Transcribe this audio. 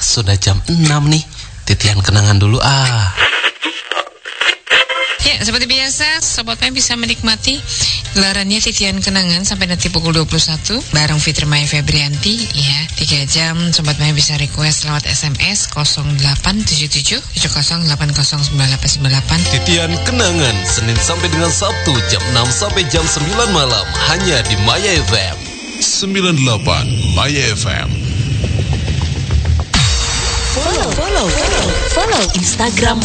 sudah jam 6 nih. Titian kenangan dulu Ya, seperti biasa, Sobat Maya bisa menikmati gelarannya Titian Kenangan sampai nanti pukul 21 bareng Fitri Maya Febrianti ya. 3 jam Sobat Maya bisa request lewat SMS 0877 70809898. Titian Kenangan Senin sampai dengan Sabtu jam 6 sampai jam 9 malam hanya di Maya FM 98 Maya FM. Follow Instagram